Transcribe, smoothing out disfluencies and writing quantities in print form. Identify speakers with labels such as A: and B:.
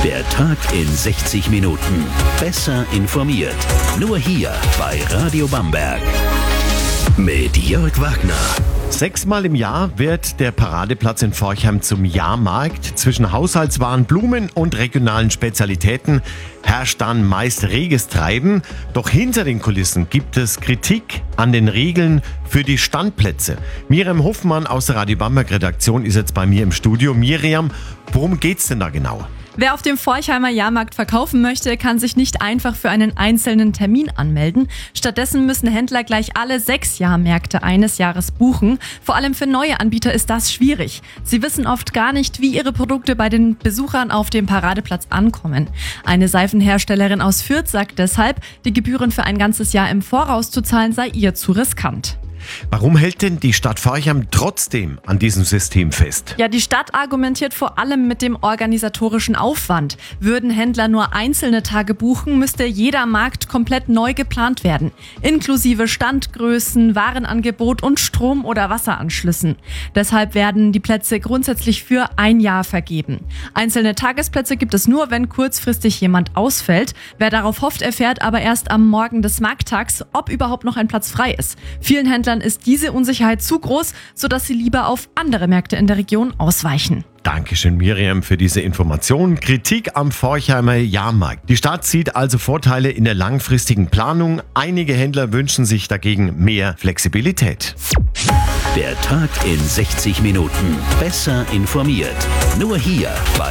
A: Der Tag in 60 Minuten. Besser informiert. Nur hier bei Radio Bamberg. Mit Jörg Wagner.
B: 6-mal im Jahr wird der Paradeplatz in Forchheim zum Jahrmarkt. Zwischen Haushaltswaren, Blumen und regionalen Spezialitäten herrscht dann meist reges Treiben. Doch hinter den Kulissen gibt es Kritik an den Regeln für die Standplätze. Miriam Hoffmann aus der Radio Bamberg Redaktion ist jetzt bei mir im Studio. Miriam, worum geht's denn da genau?
C: Wer auf dem Forchheimer Jahrmarkt verkaufen möchte, kann sich nicht einfach für einen einzelnen Termin anmelden. Stattdessen müssen Händler gleich alle 6 Jahrmärkte eines Jahres buchen. Vor allem für neue Anbieter ist das schwierig. Sie wissen oft gar nicht, wie ihre Produkte bei den Besuchern auf dem Paradeplatz ankommen. Eine Seifenherstellerin aus Fürth sagt deshalb, die Gebühren für ein ganzes Jahr im Voraus zu zahlen sei ihr zu riskant.
B: Warum hält denn die Stadt Forchheim trotzdem an diesem System fest?
C: Ja, die Stadt argumentiert vor allem mit dem organisatorischen Aufwand. Würden Händler nur einzelne Tage buchen, müsste jeder Markt komplett neu geplant werden. Inklusive Standgrößen, Warenangebot und Strom- oder Wasseranschlüssen. Deshalb werden die Plätze grundsätzlich für ein Jahr vergeben. Einzelne Tagesplätze gibt es nur, wenn kurzfristig jemand ausfällt. Wer darauf hofft, erfährt aber erst am Morgen des Markttags, ob überhaupt noch ein Platz frei ist. Vielen Händlern ist diese Unsicherheit zu groß, sodass sie lieber auf andere Märkte in der Region ausweichen.
B: Dankeschön, Miriam, für diese Information. Kritik am Forchheimer Jahrmarkt. Die Stadt sieht also Vorteile in der langfristigen Planung. Einige Händler wünschen sich dagegen mehr Flexibilität.
A: Der Tag in 60 Minuten. Besser informiert. Nur hier bei